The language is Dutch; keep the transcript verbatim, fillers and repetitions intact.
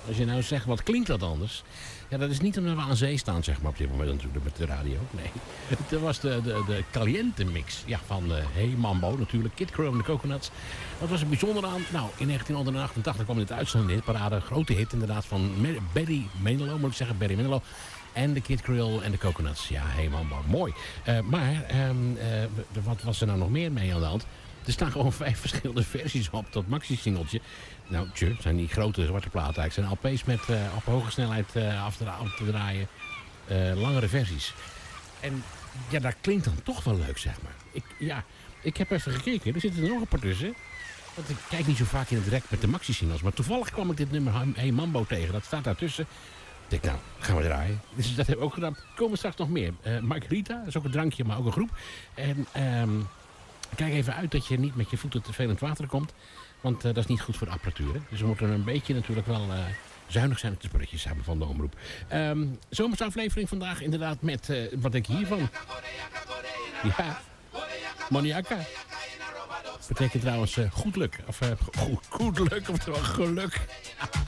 Als je nou zegt, wat klinkt dat anders? Ja, dat is niet omdat we aan zee staan, zeg maar, op dit moment natuurlijk met de radio. Nee, dat was de, de, de Caliente mix ja, van uh, Hey Mambo natuurlijk. Kid Creole en de Coconuts. Wat was er bijzonder aan? Nou, in negentien achtentachtig kwam dit uitzending in de parade. Grote hit inderdaad van Barry Manilow, moet ik zeggen. Barry Manilow. En de Kid Creole en de Coconuts. Ja, Hey Mambo, mooi. Uh, maar, um, uh, wat was er nou nog meer mee aan de hand? Er staan gewoon vijf verschillende versies op dat maxi-singeltje. Nou, tje, het zijn die grote zwarte platen. Het zijn L P's met uh, op hoge snelheid uh, af, te, af te draaien. Uh, langere versies. En ja, dat klinkt dan toch wel leuk, zeg maar. Ik, ja, ik heb even gekeken. Er zitten er nog een paar tussen. Want ik kijk niet zo vaak in het direct met de maxi-singles. Maar toevallig kwam ik dit nummer Hey Mambo tegen. Dat staat daartussen. Ik denk, nou, gaan we draaien. Dus dat hebben we ook gedaan. Er komen straks nog meer. Uh, Margarita, dat is ook een drankje, maar ook een groep. En um, kijk even uit dat je niet met je voeten te veel in het water komt. Want uh, dat is niet goed voor de apparatuur. Hè? Dus we moeten een beetje natuurlijk wel uh, zuinig zijn op de spulletjes samen van de omroep. Um, zomersaflevering vandaag inderdaad met, uh, wat denk je hiervan? Ja, Moniaka. Betekent trouwens uh, goed luk. Of uh, goed, goed luk, oftewel geluk.